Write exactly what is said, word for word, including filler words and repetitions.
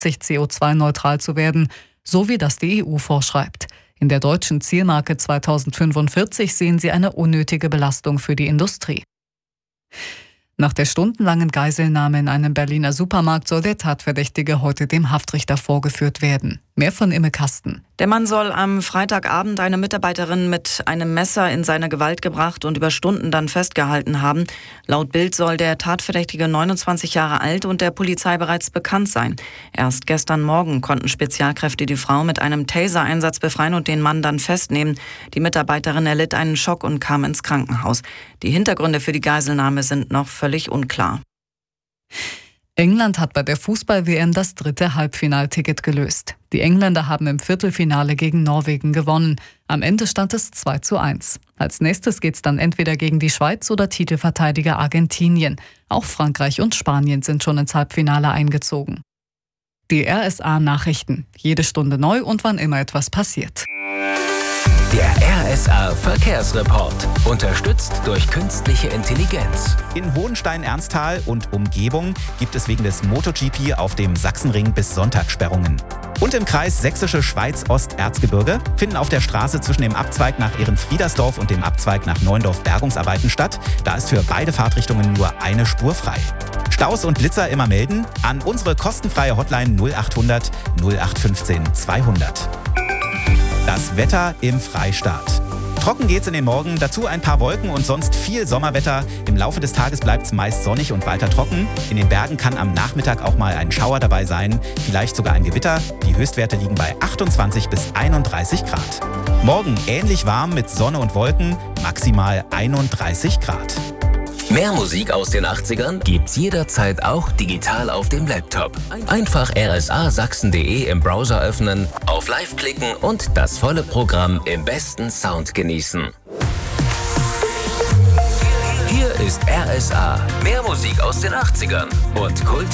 C O zwei neutral zu werden, so wie das die E U vorschreibt. In der deutschen Zielmarke zweitausendfünfundvierzig sehen sie eine unnötige Belastung für die Industrie. Nach der stundenlangen Geiselnahme in einem Berliner Supermarkt soll der Tatverdächtige heute dem Haftrichter vorgeführt werden. Mehr von Imme Kasten. Der Mann soll am Freitagabend eine Mitarbeiterin mit einem Messer in seine Gewalt gebracht und über Stunden dann festgehalten haben. Laut Bild soll der Tatverdächtige neunundzwanzig Jahre alt und der Polizei bereits bekannt sein. Erst gestern Morgen konnten Spezialkräfte die Frau mit einem Taser-Einsatz befreien und den Mann dann festnehmen. Die Mitarbeiterin erlitt einen Schock und kam ins Krankenhaus. Die Hintergründe für die Geiselnahme sind noch völlig unklar. England hat bei der Fußball-W M das dritte Halbfinalticket gelöst. Die Engländer haben im Viertelfinale gegen Norwegen gewonnen. Am Ende stand es zwei zu eins. Als nächstes geht's dann entweder gegen die Schweiz oder Titelverteidiger Argentinien. Auch Frankreich und Spanien sind schon ins Halbfinale eingezogen. Die R S A-Nachrichten. Jede Stunde neu und wann immer etwas passiert. Der R S A-Verkehrsreport. Unterstützt durch künstliche Intelligenz. In Hohenstein-Ernsthal und Umgebung gibt es wegen des MotoGP auf dem Sachsenring bis Sonntag Sperrungen. Und im Kreis Sächsische Schweiz-Ost-Erzgebirge finden auf der Straße zwischen dem Abzweig nach Ehrenfriedersdorf und dem Abzweig nach Neuendorf Bergungsarbeiten statt. Da ist für beide Fahrtrichtungen nur eine Spur frei. Staus und Blitzer immer melden an unsere kostenfreie Hotline null achthundert null acht fünfzehn zweihundert. Das Wetter im Freistaat. Trocken geht's in den Morgen, dazu ein paar Wolken und sonst viel Sommerwetter. Im Laufe des Tages bleibt's meist sonnig und weiter trocken. In den Bergen kann am Nachmittag auch mal ein Schauer dabei sein, vielleicht sogar ein Gewitter. Die Höchstwerte liegen bei achtundzwanzig bis einunddreißig Grad. Morgen ähnlich warm mit Sonne und Wolken, maximal einunddreißig Grad. Mehr Musik aus den achtzigern gibt's jederzeit auch digital auf dem Laptop. Einfach r s a sachsen punkt d e im Browser öffnen, auf Live klicken und das volle Programm im besten Sound genießen. Hier ist R S A. Mehr Musik aus den achtzigern und Kult.